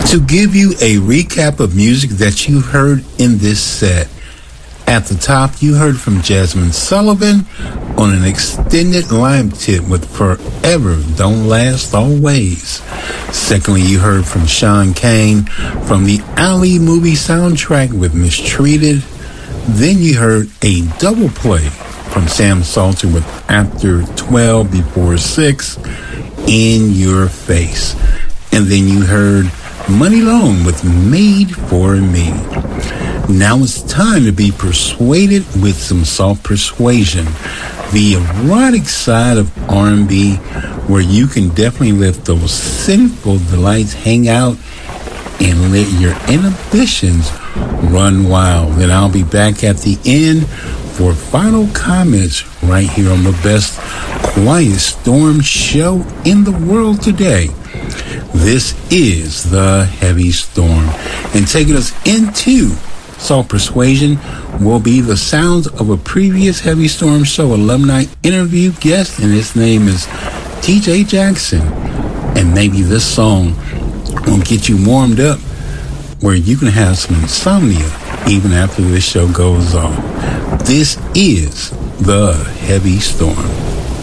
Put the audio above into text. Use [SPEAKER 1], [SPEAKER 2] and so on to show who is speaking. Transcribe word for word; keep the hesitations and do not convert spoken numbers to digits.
[SPEAKER 1] To give you a recap of music that you heard in this set. At the top, you heard from Jasmine Sullivan on an extended live tip with Forever Don't Last Always. Secondly, you heard from Sean Kane from the Ali movie soundtrack with Mistreated. Then you heard a double play from Sam Salter with After twelve Before six, In Your Face. And then you heard Money Long with Made for Me. Now it's time to be persuaded with some soft persuasion, the erotic side of R and B, where you can definitely let those sinful delights hang out and let your inhibitions run wild. Then I'll be back at the end for final comments right here on the best Quiet Storm show in the world today. This is the Heavy Storm, and taking us into Soft Persuasion will be the sounds of a previous Heavy Storm show alumni interview guest, and his name is T J Jackson. And maybe this song will get you warmed up where you can have some insomnia even after this show goes on. This is the Heavy Storm.